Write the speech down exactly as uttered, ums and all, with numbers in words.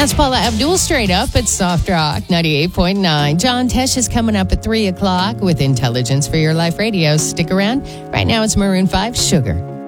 That's Paula Abdul straight up at Soft Rock ninety-eight point nine. John Tesh is coming up at three o'clock with Intelligence for Your Life Radio. Stick around. Right now it's Maroon five, Sugar.